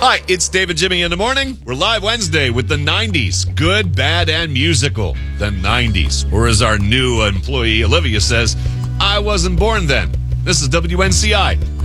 Hi, it's David Jimmy in the morning. We're live Wednesday with the 90s. Good, bad, and musical. The 90s. Or as our new employee, Olivia, says, I wasn't born then. This is WNCI.